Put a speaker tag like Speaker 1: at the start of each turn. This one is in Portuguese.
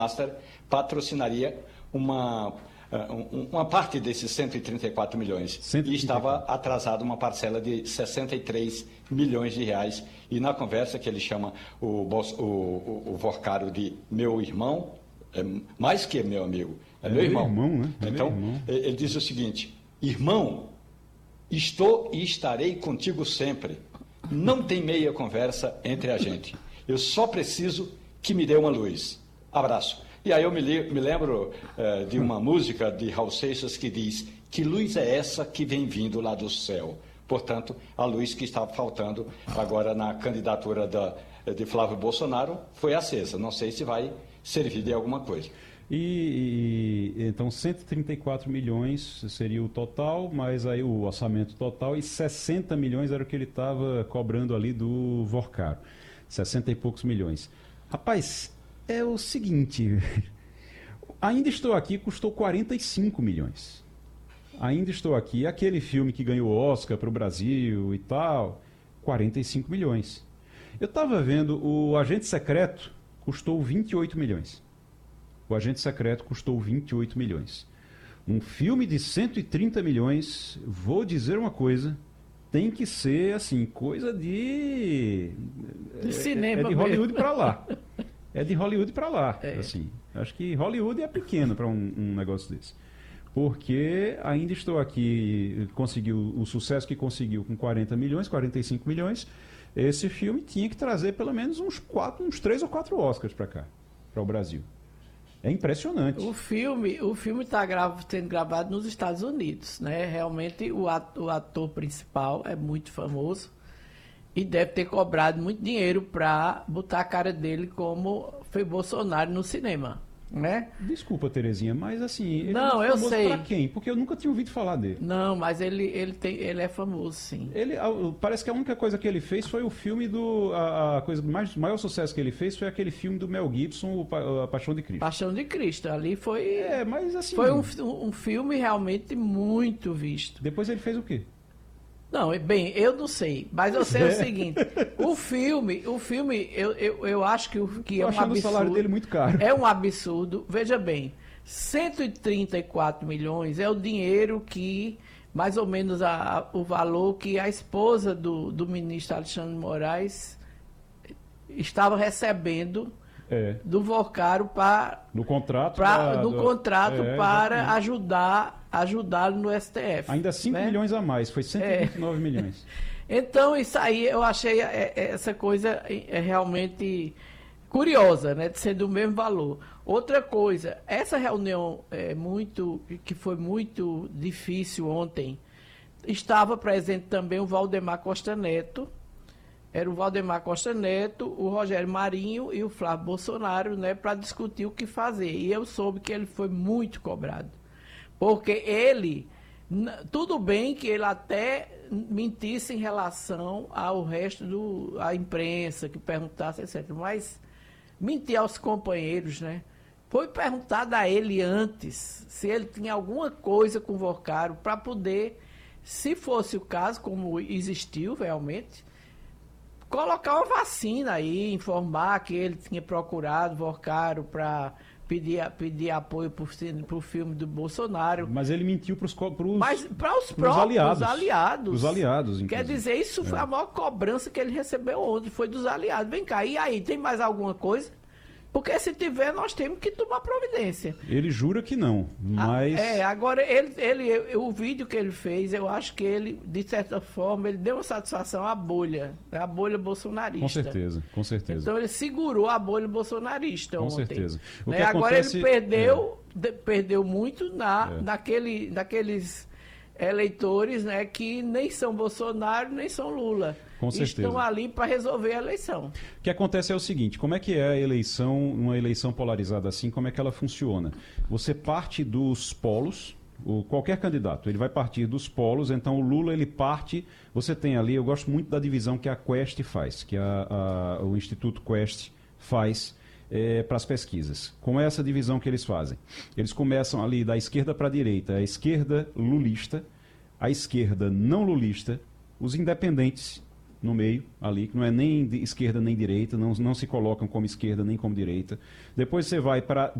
Speaker 1: Master patrocinaria uma parte desses 134 milhões. 134. E estava atrasada uma parcela de 63 milhões de reais. E na conversa que ele chama o Vorcaro de meu irmão, mais que meu amigo, meu irmão.
Speaker 2: Né?
Speaker 1: Então, ele diz o seguinte: irmão, estou e estarei contigo sempre. Não tem meia conversa entre a gente. Eu só preciso que me dê uma luz. Abraço. E aí eu me lembro de uma música de Raul Seixas que diz: que luz é essa que vem vindo lá do céu? Portanto, a luz que estava faltando agora na candidatura de Flávio Bolsonaro foi acesa. Não sei se vai servir de alguma coisa.
Speaker 2: Então 134 milhões seria o total, mas aí o orçamento total, e 60 milhões era o que ele estava cobrando ali do Vorcaro. 60 e poucos milhões. Rapaz, é o seguinte, Ainda Estou Aqui custou 45 milhões. Ainda Estou Aqui, aquele filme que ganhou Oscar para o Brasil e tal, 45 milhões. Eu estava vendo, o Agente Secreto custou 28 milhões. O Agente Secreto custou 28 milhões. Um filme de 130 milhões, vou dizer uma coisa, tem que ser assim, coisa de
Speaker 3: cinema,
Speaker 2: de Hollywood para lá. É de Hollywood para lá. Assim. Acho que Hollywood é pequeno para um negócio desse. Porque Ainda Estou Aqui conseguiu o sucesso que conseguiu com 40 milhões, 45 milhões. Esse filme tinha que trazer pelo menos uns 3 ou 4 Oscars para cá, para o Brasil. É impressionante.
Speaker 3: O filme está sendo gravado nos Estados Unidos, né? Realmente o ator principal é muito famoso e deve ter cobrado muito dinheiro para botar a cara dele como foi Bolsonaro no cinema, né?
Speaker 2: Desculpa, Terezinha, mas assim, ele
Speaker 3: não,
Speaker 2: é
Speaker 3: eu
Speaker 2: famoso
Speaker 3: sei.
Speaker 2: Pra quem? Porque eu nunca tinha ouvido falar dele.
Speaker 3: Não, mas ele é famoso, sim.
Speaker 2: Parece que a única coisa que ele fez foi o filme a coisa maior sucesso que ele fez foi aquele filme do Mel Gibson, A Paixão de Cristo.
Speaker 3: Paixão de Cristo, ali foi.
Speaker 2: Mas assim.
Speaker 3: Foi um filme realmente muito visto.
Speaker 2: Depois ele fez o quê?
Speaker 3: Não, bem, eu não sei, mas eu sei o seguinte, o filme, eu acho que é um absurdo.
Speaker 2: O salário dele muito caro.
Speaker 3: É um absurdo. Veja bem, 134 milhões é o dinheiro que, mais ou menos o valor que a esposa do ministro Alexandre de Moraes estava recebendo do Vorcaro
Speaker 2: no contrato
Speaker 3: para ajudá-lo no STF.
Speaker 2: Ainda 5 milhões a mais, foi 129 milhões.
Speaker 3: Então, isso aí eu achei essa coisa realmente curiosa, né, de ser do mesmo valor. Outra coisa, essa reunião que foi muito difícil ontem, estava presente também o Valdemar Costa Neto. Era o Valdemar Costa Neto, o Rogério Marinho e o Flávio Bolsonaro, né, para discutir o que fazer. E eu soube que ele foi muito cobrado. Porque ele, tudo bem que ele até mentisse em relação ao resto da imprensa, que perguntasse, etc. Mas mentir aos companheiros, né? Foi perguntado a ele antes se ele tinha alguma coisa com o Vorcaro para poder, se fosse o caso, como existiu realmente, colocar uma vacina aí, informar que ele tinha procurado Vorcaro para pedir apoio para o filme do Bolsonaro.
Speaker 2: Mas ele mentiu para os
Speaker 3: aliados.
Speaker 2: Os aliados, inclusive.
Speaker 3: Quer dizer, isso foi a maior cobrança que ele recebeu ontem, foi dos aliados. Vem cá, e aí, tem mais alguma coisa? Porque se tiver, nós temos que tomar providência.
Speaker 2: Ele jura que não, mas...
Speaker 3: Agora, o vídeo que ele fez, eu acho que ele, de certa forma, ele deu uma satisfação à bolha bolsonarista.
Speaker 2: Com certeza.
Speaker 3: Então, ele segurou a bolha bolsonarista ontem. Com
Speaker 2: certeza.
Speaker 3: Agora, ele perdeu muito naqueles eleitores, né, que nem são Bolsonaro, nem são Lula.
Speaker 2: Com certeza.
Speaker 3: Estão ali para resolver a eleição.
Speaker 2: O que acontece é o seguinte, como é que é a eleição, uma eleição polarizada assim, como é que ela funciona? Você parte dos polos, qualquer candidato, ele vai partir dos polos, então o Lula ele parte, você tem ali, eu gosto muito da divisão que a Quest faz, que o Instituto Quest faz para as pesquisas. Como é essa divisão que eles fazem? Eles começam ali da esquerda para a direita, a esquerda lulista, a esquerda não lulista, os independentes no meio ali, que não é nem de esquerda nem direita, não se colocam como esquerda nem como direita. Depois você vai para